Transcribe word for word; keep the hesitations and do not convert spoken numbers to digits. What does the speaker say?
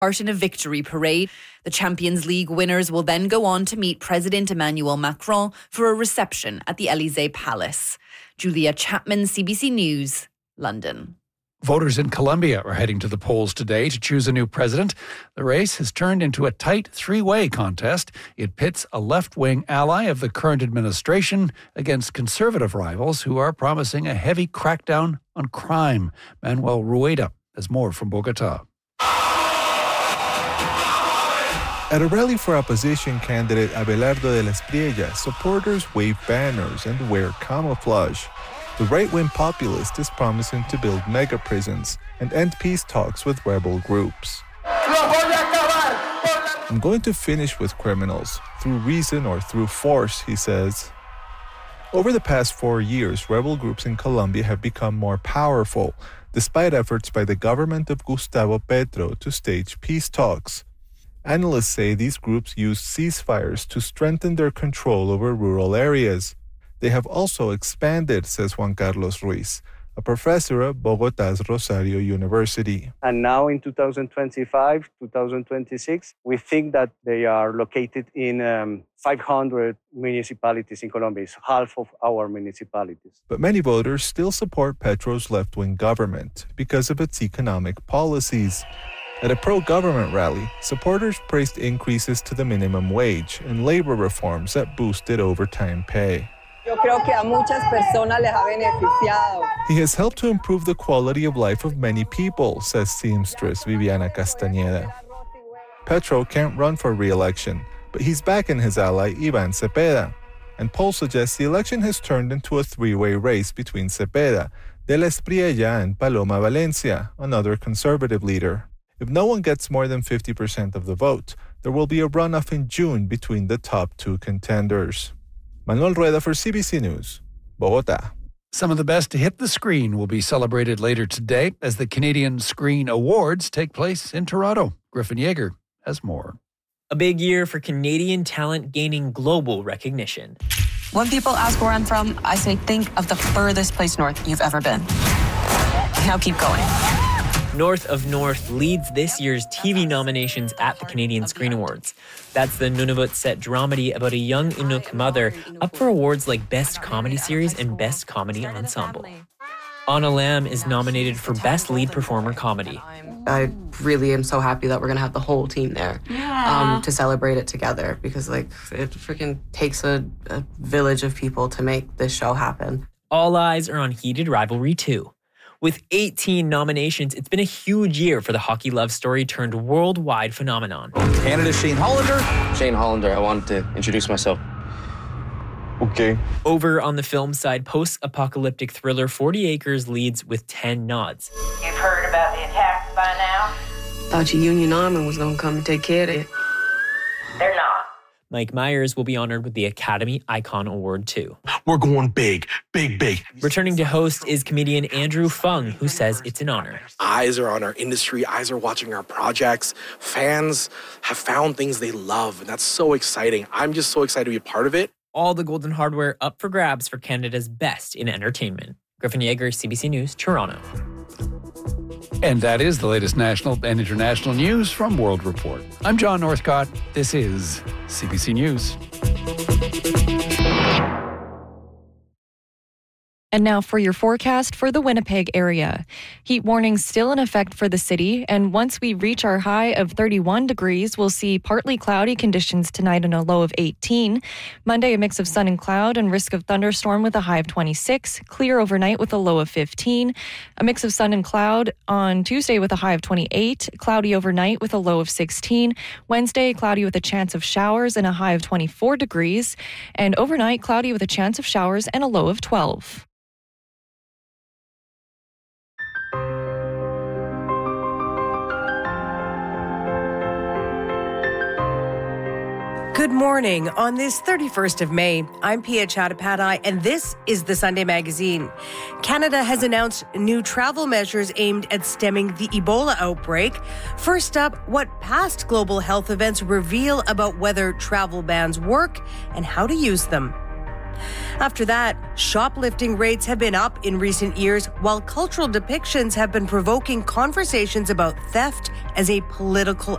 Part in a victory parade. The Champions League winners will then go on to meet President Emmanuel Macron for a reception at the Élysée Palace. Julia Chapman, C B C News, London. Voters in Colombia are heading to the polls today to choose a new president. The race has turned into a tight three-way contest. It pits a left-wing ally of the current administration against conservative rivals who are promising a heavy crackdown on crime. Manuel Rueda has more from Bogotá. At a rally for opposition candidate Abelardo de la Espriella, supporters wave banners and wear camouflage. The right-wing populist is promising to build mega prisons and end peace talks with rebel groups. I'm going to finish with criminals, through reason or through force, he says. Over the past four years, rebel groups in Colombia have become more powerful, despite efforts by the government of Gustavo Petro to stage peace talks. Analysts say these groups use ceasefires to strengthen their control over rural areas. They have also expanded, says Juan Carlos Ruiz, a professor at Bogotá's Rosario University. And now in two thousand twenty-five, two thousand twenty-six, we think that they are located in um, five hundred municipalities in Colombia. It's half of our municipalities. But many voters still support Petro's left-wing government because of its economic policies. At a pro-government rally, supporters praised increases to the minimum wage and labor reforms that boosted overtime pay. Yo creo que a muchas personas les ha beneficiado. He has helped to improve the quality of life of many people, says seamstress Viviana Castañeda. Petro can't run for re-election, but he's backing his ally Iván Cepeda. And polls suggest the election has turned into a three-way race between Cepeda, de la Espriella, and Paloma Valencia, another conservative leader. If no one gets more than fifty percent of the vote, there will be a runoff in June between the top two contenders. Manuel Rueda for C B C News, Bogotá. Some of the best to hit the screen will be celebrated later today as the Canadian Screen Awards take place in Toronto. Griffin Yeager has more. A big year for Canadian talent gaining global recognition. When people ask where I'm from, I say think of the furthest place north you've ever been. Now keep going. North of North leads this year's T V nominations at the Canadian Screen Awards. That's the Nunavut set dramedy about a young Inuk mother up for awards like Best Comedy Series and Best Comedy Ensemble. Anna Lamb is nominated for Best Lead Performer Comedy. I really am so happy that we're going to have the whole team there um, to celebrate it together because, like, it freaking takes a, a village of people to make this show happen. All eyes are on Heated Rivalry two. With eighteen nominations, it's been a huge year for the hockey love story turned worldwide phenomenon. Canada's Shane Hollander. Shane Hollander, I wanted to introduce myself. Okay. Over on the film side, post-apocalyptic thriller forty acres leads with ten nods. You've heard about the attacks by now? Thought your Union Army was going to come and take care of it. They're not. Mike Myers will be honored with the Academy Icon Award too. We're going big, big, big. Returning to host is comedian Andrew Fung, who says it's an honor. Eyes are on our industry. Eyes are watching our projects. Fans have found things they love, and that's so exciting. I'm just so excited to be a part of it. All the golden hardware up for grabs for Canada's best in entertainment. Griffin Yeager, C B C News, Toronto. And that is the latest national and international news from World Report. I'm John Northcott. This is C B C News. And now for your forecast for the Winnipeg area. Heat warnings still in effect for the city, and once we reach our high of thirty-one degrees, we'll see partly cloudy conditions tonight and a low of eighteen. Monday, a mix of sun and cloud and risk of thunderstorm with a high of twenty-six. Clear overnight with a low of fifteen. A mix of sun and cloud on Tuesday with a high of twenty-eight. Cloudy overnight with a low of sixteen. Wednesday, cloudy with a chance of showers and a high of twenty-four degrees. And overnight, cloudy with a chance of showers and a low of twelve. Good morning. On this thirty-first of May, I'm Pia Chattopadhyay, and this is the Sunday Magazine. Canada has announced new travel measures aimed at stemming the Ebola outbreak. First up, what past global health events reveal about whether travel bans work and how to use them. After that, shoplifting rates have been up in recent years, while cultural depictions have been provoking conversations about theft as a political